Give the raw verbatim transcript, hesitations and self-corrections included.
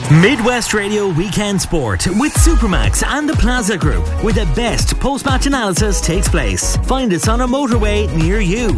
Midwest Radio Weekend Sport with Supermax and the Plaza Group, where the best post-match analysis takes place. Find us on a motorway near you.